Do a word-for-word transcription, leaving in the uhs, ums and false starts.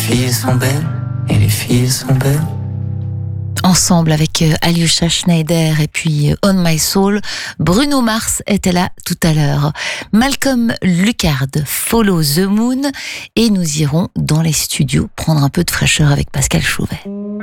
filles sont belles, et les filles sont belles. Ensemble avec Alyosha Schneider et puis On My Soul, Bruno Mars était là tout à l'heure. Malcolm Lucard, Follow the Moon, et nous irons dans les studios prendre un peu de fraîcheur avec Pascal Chauvet.